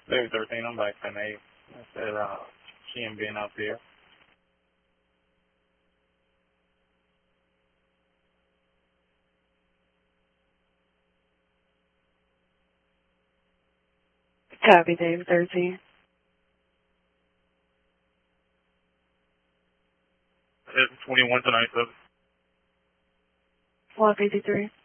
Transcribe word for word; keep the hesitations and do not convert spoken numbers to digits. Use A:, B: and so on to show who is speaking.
A: David thirteen, I'm back ten eight. I said, uh, C M being out there.
B: Copy, David thirteen.
A: It's twenty-one tonight, so.
B: one fifty-three.